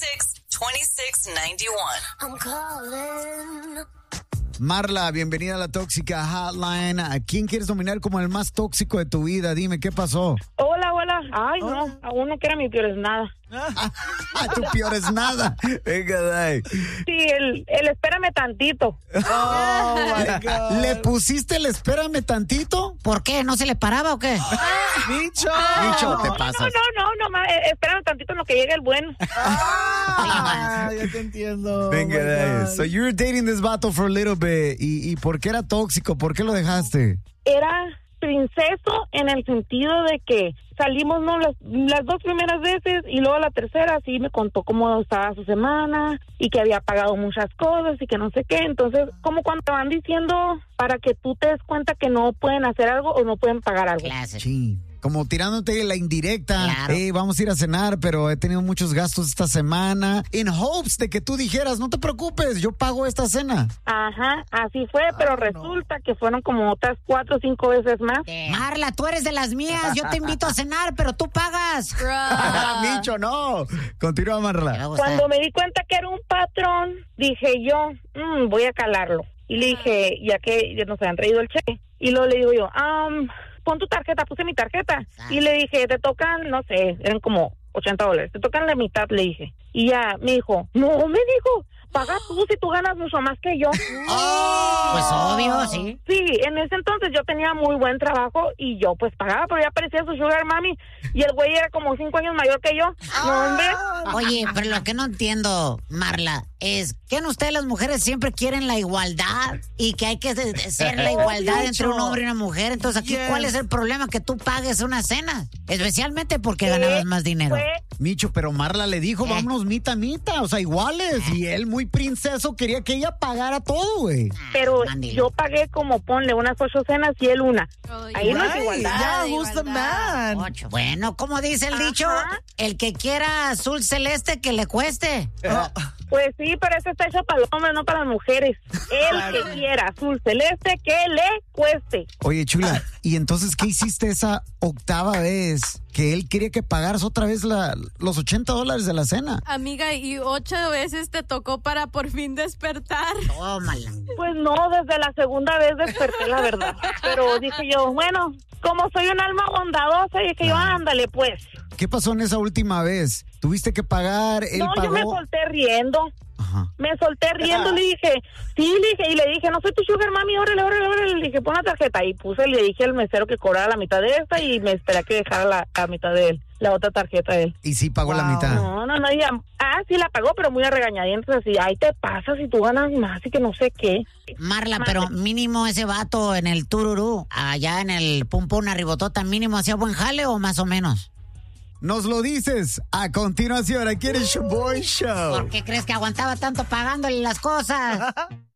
866-2691. I'm calling. Marla, bienvenida a la Tóxica Hotline. ¿A quién quieres dominar como el más tóxico de tu vida? Dime, ¿qué pasó? Hola. Ay, no, aún no quiero mi peor es nada. Tu peor es nada. Venga, dai. Sí, el espérame tantito. Oh, my God. ¿Le pusiste el espérame tantito? ¿Por qué? ¿No se le paraba o qué? Micho. Micho, te pasas. No, espérame tantito en lo que llegue el bueno. Ya te entiendo. Venga, Oh, my dai. God. So you were dating this vato for a little bit. ¿Y por qué era tóxico? ¿Por qué lo dejaste? Era princeso en el sentido de que salimos no las dos primeras veces y luego la tercera sí me contó cómo estaba su semana y que había pagado muchas cosas y que no sé qué. Entonces, como cuando te van diciendo para que tú te des cuenta que no pueden hacer algo o no pueden pagar algo. Clase. Sí. Como tirándote la indirecta. Claro. Vamos a ir a cenar, pero he tenido muchos gastos esta semana. In hopes de que tú dijeras, no te preocupes, yo pago esta cena. Ajá, así fue, pero resulta que fueron como otras 4 o 5 veces más. Marla, tú eres de las mías. Yo te invito a cenar, pero tú pagas. Micho, no. Continúa, Marla. Cuando me di cuenta que era un patrón, dije yo, voy a calarlo. Y le dije, ya que ya nos habían traído el cheque. Y luego le digo yo, pon tu tarjeta, puse mi tarjeta. Y le dije, te tocan, no sé, eran como $80. Te tocan la mitad, le dije. Y ya me dijo, no, me dijo, paga tú si tú ganas mucho más que yo. Pues obvio, sí. Sí, en ese entonces yo tenía muy buen trabajo y yo pues pagaba, pero ya parecía su sugar mami. Y el güey era como 5 años mayor que yo. No, hombre. Oye, pero lo que no entiendo, Marla, es que en ustedes las mujeres siempre quieren la igualdad y que hay que ser la igualdad entre un hombre y una mujer. Entonces aquí, ¿cuál es el problema? Que tú pagues una cena, especialmente porque ganabas más dinero. Micho, pero Marla le dijo, vámonos mita a mita, o sea, iguales. Y él, muy princeso, quería que ella pagara todo, güey. Pero yo pagué como, ponle, unas 8 cenas y él una. Ahí no es igualdad. Yeah, who's the man? 8. Bueno, como dice el dicho, el que quiera azul celeste, que le cueste. Pues sí, pero eso está hecho para los hombres, no para las mujeres. El que quiera azul celeste, que le cueste. Oye, chula, ¿y entonces qué hiciste esa octava vez? Que él quería que pagaras otra vez los $80 de la cena. Amiga, y 8 veces te tocó para por fin despertar. Tómala. Pues no, desde la segunda vez desperté, la verdad. Pero dije yo, bueno, como soy un alma bondadosa, dije yo, ándale, pues. ¿Qué pasó en esa última vez? ¿Tuviste que pagar? ¿Él No, pagó? yo me solté riendo. Ajá. Me solté riendo, le dije, y le dije, no soy tu sugar mami, órale, le dije, pon la tarjeta, y le dije al mesero que cobrara la mitad de esta, y me esperé a que dejara la mitad de él, la otra tarjeta de él. ¿Y sí pagó la mitad? No, ya, sí la pagó, pero muy a regañadientes, así, ahí te pasa si tú ganas más, y que no sé qué. Marla, pero mínimo ese vato en el tururú, allá en el pum pum arribotota, mínimo hacía buen jale o más o menos. Nos lo dices a continuación aquí en el Show Boy Show. ¿Por qué crees que aguantaba tanto pagándole las cosas?